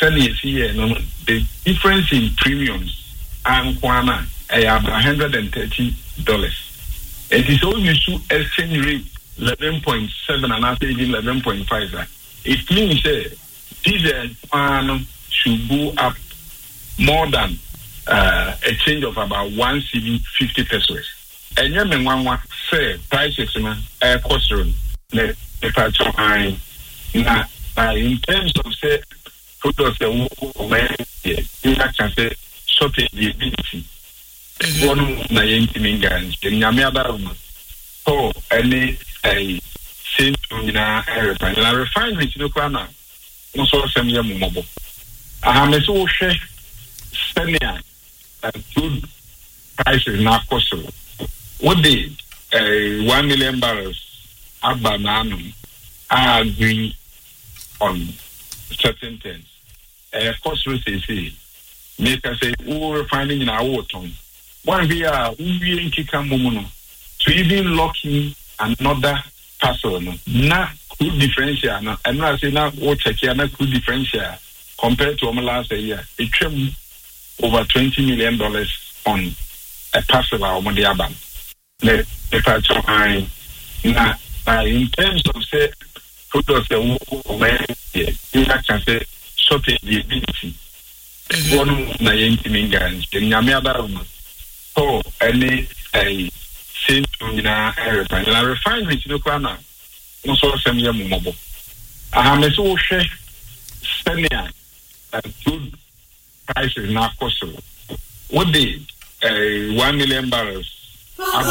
the difference in premiums and Kwana about $130. It is all used to exchange rate 11.7 and after even 11.5. It means diesel should go up more than a change of about 150 pesos. And you may want to say prices air cost room. In terms of say products you can say shortage the ability. One na yentiminga in Yamiada. So any a same na refine. And refinery to look na no so same mobile. I am so share senior good prices now cost. What they 1 million barrels of banana I agree on certain things. Cost rate say make us say we refining in our water. One we in Kikamuno to even lock in another parcel. Na crude differential. And now say now what check na crude differential compared to last year. It came over $20 million on a parcel of Modiaban. In terms of say products you can say shortage the ability. One na yentiminga in Yamiada. So any a same na refine. And refinery to look na no so same mobile. I am so share senior good prices now cost. What they 1 million barrels of